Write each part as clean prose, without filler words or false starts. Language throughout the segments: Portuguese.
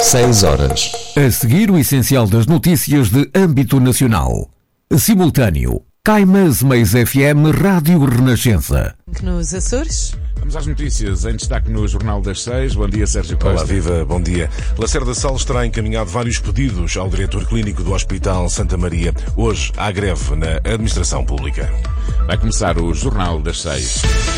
6 horas. A seguir, o essencial das notícias de âmbito nacional. Simultâneo. Caimãs Mais FM Rádio Renascença. Nos Açores. Vamos às notícias, em destaque no Jornal das 6. Bom dia, Sérgio Costa. Olá, viva, bom dia. Lacerda Salles terá encaminhado vários pedidos ao diretor clínico do Hospital Santa Maria. Hoje há greve na administração pública. Vai começar o Jornal das 6.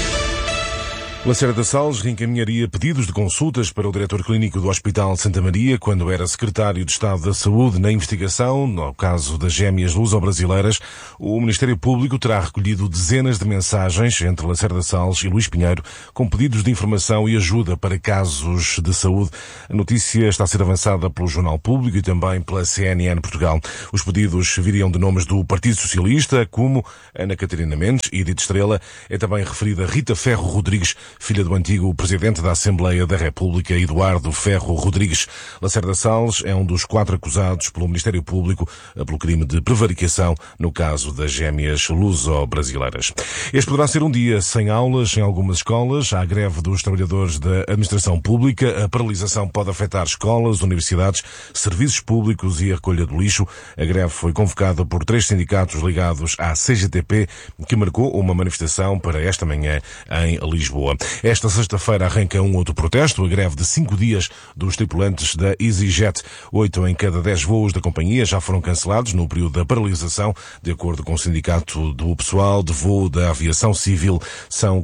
Lacerda Salles reencaminharia pedidos de consultas para o diretor clínico do Hospital Santa Maria quando era secretário de Estado da Saúde na investigação, no caso das gêmeas luso-brasileiras. O Ministério Público terá recolhido dezenas de mensagens entre Lacerda Salles e Luís Pinheiro com pedidos de informação e ajuda para casos de saúde. A notícia está a ser avançada pelo Jornal Público e também pela CNN Portugal. Os pedidos viriam de nomes do Partido Socialista, como Ana Catarina Mendes e Edith Estrela. É também referida Rita Ferro Rodrigues, filha do antigo Presidente da Assembleia da República, Eduardo Ferro Rodrigues. Lacerda Salles é um dos 4 acusados pelo Ministério Público pelo crime de prevaricação no caso das gêmeas luso-brasileiras. Este poderá ser um dia sem aulas em algumas escolas. Há greve dos trabalhadores da administração pública. A paralisação pode afetar escolas, universidades, serviços públicos e a recolha do lixo. A greve foi convocada por 3 sindicatos ligados à CGTP, que marcou uma manifestação para esta manhã em Lisboa. Esta sexta-feira arranca um outro protesto, a greve de 5 dias dos tripulantes da EasyJet. 8 em cada 10 voos da companhia já foram cancelados no período da paralisação, de acordo com o Sindicato do Pessoal de Voo da Aviação Civil. São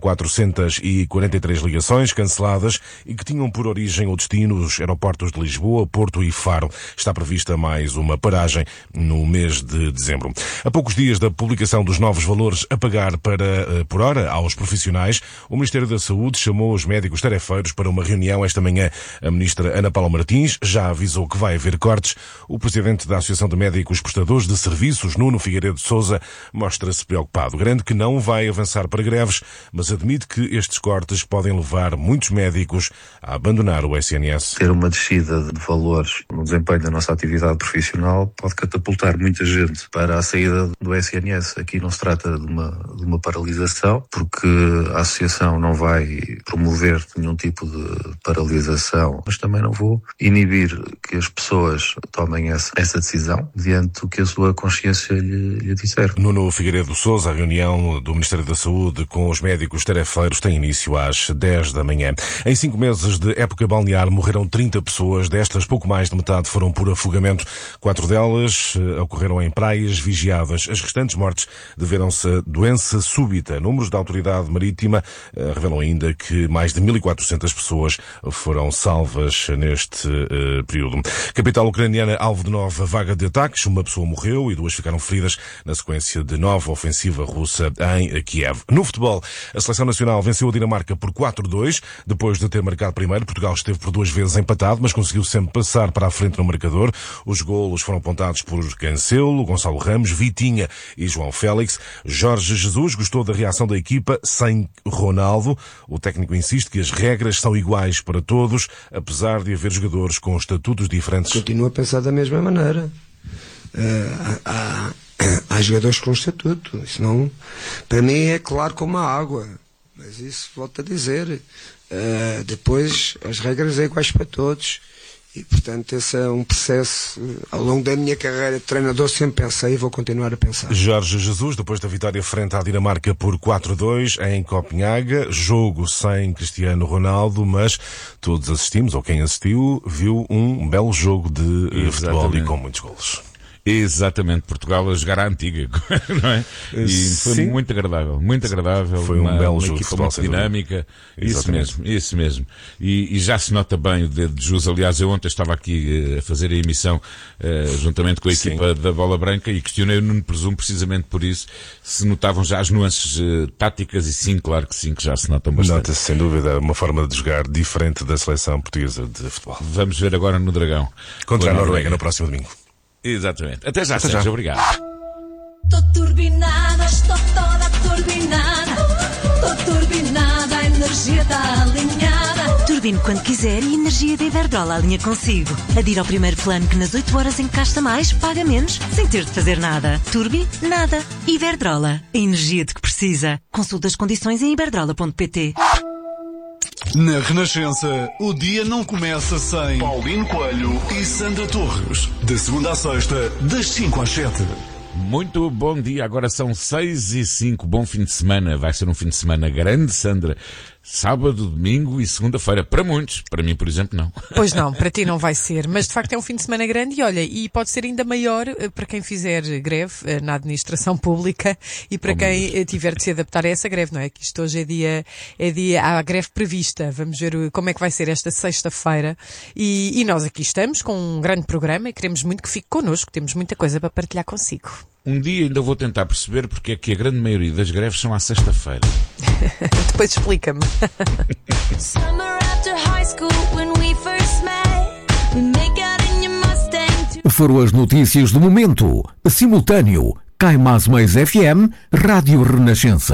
443 ligações canceladas e que tinham por origem ou destino os aeroportos de Lisboa, Porto e Faro. Está prevista mais uma paragem no mês de dezembro. A poucos dias da publicação dos novos valores a pagar por hora aos profissionais, o Ministério da Saúde chamou os médicos tarefeiros para uma reunião esta manhã. A ministra Ana Paula Martins já avisou que vai haver cortes. O presidente da Associação de Médicos Prestadores de Serviços, Nuno Figueiredo de Sousa, mostra-se preocupado. Garante que não vai avançar para greves, mas admite que estes cortes podem levar muitos médicos a abandonar o SNS. Ter uma descida de valores no desempenho da nossa atividade profissional pode catapultar muita gente para a saída do SNS. Aqui não se trata de uma paralisação, porque a associação não vai promover nenhum tipo de paralisação, mas também não vou inibir que as pessoas tomem essa decisão diante do que a sua consciência lhe disser. Nuno Figueiredo de Sousa, a reunião do Ministério da Saúde com os médicos tarefeiros tem início às 10 da manhã. Em 5 meses de época balnear morreram 30 pessoas, destas pouco mais de metade foram por afogamento. 4 delas ocorreram em praias vigiadas. As restantes mortes deveram-se a doença súbita. Números da Autoridade Marítima revelam ainda que mais de 1.400 pessoas foram salvas neste período. Capital ucraniana alvo de nova vaga de ataques. Uma pessoa morreu e 2 ficaram feridas na sequência de nova ofensiva russa em Kiev. No futebol, a Seleção Nacional venceu a Dinamarca por 4-2. Depois de ter marcado primeiro, Portugal esteve por 2 vezes empatado, mas conseguiu sempre passar para a frente no marcador. Os golos foram apontados por Cancelo, Gonçalo Ramos, Vitinha e João Félix. Jorge Jesus gostou da reação da equipa sem Ronaldo. O técnico insiste que as regras são iguais para todos, apesar de haver jogadores com estatutos diferentes. Continuo a pensar da mesma maneira. Há jogadores com estatuto. Isso não, para mim é claro como a água. Mas isso, volto a dizer, depois as regras são iguais para todos. E, portanto, esse é um processo, ao longo da minha carreira de treinador, sempre pensei e vou continuar a pensar. Jorge Jesus, depois da vitória frente à Dinamarca por 4-2 em Copenhaga, jogo sem Cristiano Ronaldo, mas todos assistimos, ou quem assistiu, viu um belo jogo de futebol e com muitos golos. Exatamente, Portugal a jogar à antiga, não é? E foi Sim. muito agradável. Foi um belo jogo de equipa futebol, muito dinâmica. Isso mesmo. E já se nota bem o dedo de Jesus. Aliás, eu ontem estava aqui a fazer a emissão juntamente com a equipa da Bola Branca e questionei o Nuno Presumo precisamente por isso, se notavam já as nuances táticas e sim, claro que sim, que já se notam bastante. Nota-se sem dúvida uma forma de jogar diferente da seleção portuguesa de futebol. Vamos ver agora no Dragão. Contra a Noruega no próximo domingo. Exatamente. Até já, Sérgio. Obrigado. Tô turbinada, estou toda turbinada. Tô turbinada, a energia está alinhada. Turbine quando quiser e a energia da Iberdrola alinha consigo. Adira ao primeiro plano que nas 8 horas encasta mais, paga menos, sem ter de fazer nada. Turbi, nada. Iberdrola. A energia de que precisa. Consulta as condições em iberdrola.pt. Na Renascença, o dia não começa sem Paulino Coelho e Sandra Torres. De segunda à sexta, das 5 às 7. Muito bom dia, agora são 6h05, bom fim de semana, vai ser um fim de semana grande, Sandra, sábado, domingo e segunda-feira, para muitos, para mim, por exemplo, não. Pois não, para ti não vai ser, mas de facto é um fim de semana grande e olha, e pode ser ainda maior para quem fizer greve na administração pública e para quem tiver de se adaptar a essa greve, não é? Que isto hoje é dia, há a greve prevista, vamos ver como é que vai ser esta sexta-feira e nós aqui estamos com um grande programa e queremos muito que fique connosco, temos muita coisa para partilhar consigo. Um dia ainda vou tentar perceber porque é que a grande maioria das greves são à sexta-feira. Depois explica-me. Foram as notícias do momento. Simultâneo. Cai Mais FM, Rádio Renascença.